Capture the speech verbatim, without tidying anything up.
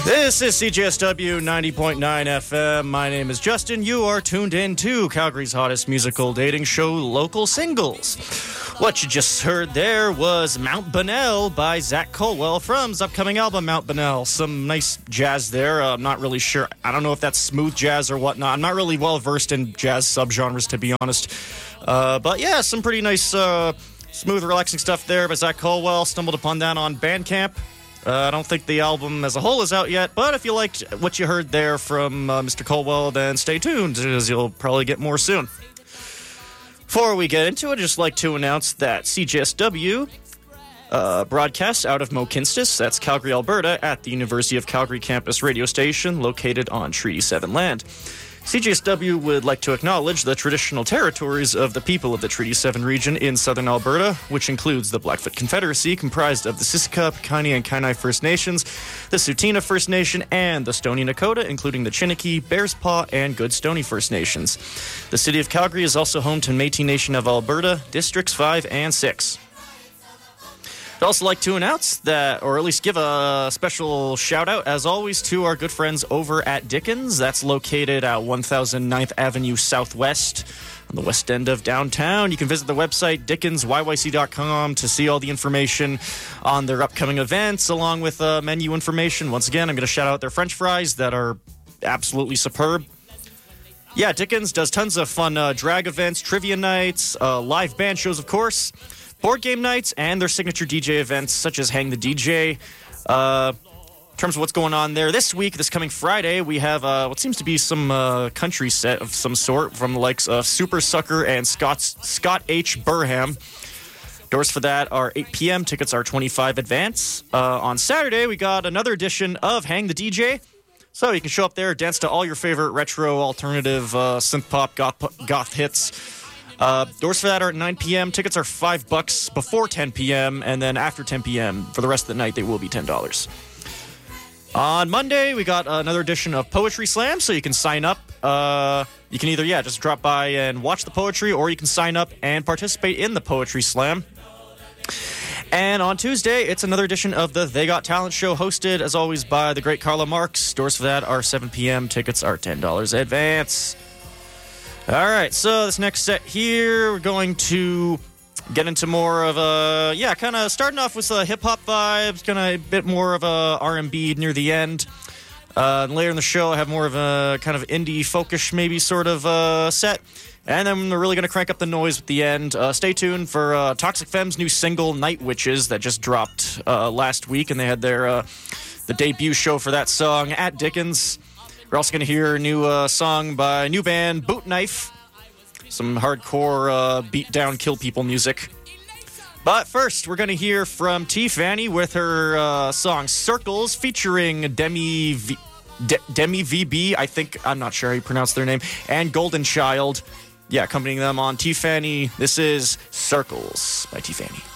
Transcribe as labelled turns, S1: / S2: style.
S1: This is C J S W ninety point nine F M. My name is Justin. You are tuned in to Calgary's hottest musical dating show, Local Singles. What you just heard there was Mount Bonnell by Zach Colwell from his upcoming album, Mount Bonnell. Some nice jazz there. Uh, I'm not really sure. I don't know if that's smooth jazz or whatnot. I'm not really well versed in jazz subgenres, to be honest. Uh, but yeah, some pretty nice, uh, smooth, relaxing stuff there by Zach Colwell. Stumbled upon that on Bandcamp. Uh, I don't think the album as a whole is out yet, but if you liked what you heard there from uh, Mister Colwell, then stay tuned, as you'll probably get more soon. Before we get into it, I'd just like to announce that C J S W uh, broadcasts out of Mohkinstsis, that's Calgary, Alberta, at the University of Calgary campus radio station located on Treaty seven land. C J S W would like to acknowledge the traditional territories of the people of the Treaty seven region in southern Alberta, which includes the Blackfoot Confederacy, comprised of the Siksika, Piikani, and Kainai First Nations, the Tsuut'ina First Nation, and the Stoney Nakoda, including the Chiniki, Bears Paw, and Good Stoney First Nations. The city of Calgary is also home to Métis Nation of Alberta, Districts five and six. I'd also like to announce that, or at least give a special shout out, as always, to our good friends over at Dickens. That's located at one thousand ninth Avenue Southwest on the west end of downtown. You can visit the website dickens y y c dot com to see all the information on their upcoming events, along with uh, menu information. Once again, I'm going to shout out their French fries that are absolutely superb. Yeah, Dickens does tons of fun uh, drag events, trivia nights, uh, live band shows, of course, board game nights, and their signature D J events such as Hang the D J. Uh, in terms of what's going on there this week, this coming Friday, we have uh, what seems to be some uh, country set of some sort from the likes of Super Sucker and Scott's, Scott H. Burham. Doors for that are eight p.m. Tickets are twenty-five advance. Uh, on Saturday, we got another edition of Hang the D J. So you can show up there, dance to all your favorite retro, alternative, uh, synth pop, goth, goth hits. Uh, doors for that are at nine p.m. Tickets are five bucks before ten p.m. and then after ten p.m. for the rest of the night they will be ten dollars. On Monday we got another edition of Poetry Slam, so you can sign up. Uh, you can either yeah just drop by and watch the poetry, or you can sign up and participate in the Poetry Slam. And on Tuesday it's another edition of the They Got Talent show, hosted as always by the great Carla Marks. Doors for that are seven p.m. Tickets are ten dollars advance. All right, so this next set here, we're going to get into more of a, yeah, kind of starting off with a hip-hop vibes, kind of a bit more of a R and B near the end. Uh, and later in the show, I have more of a kind of indie folkish maybe sort of uh, set. And then we're really going to crank up the noise at the end. Uh, stay tuned for uh, Toxic Femmes' new single, Night Witches, that just dropped uh, last week. And they had their uh, the debut show for that song at Dickens. We're also going to hear a new uh, song by a new band, Boot Knife. Some hardcore uh, beat down, kill people music. But first, we're going to hear from T. Fanny with her uh, song Circles, featuring Demi v- De- Demi V B, I think, I'm not sure how you pronounce their name, and Golden Child. Yeah, accompanying them on T. Fanny, this is Circles by T. Fanny.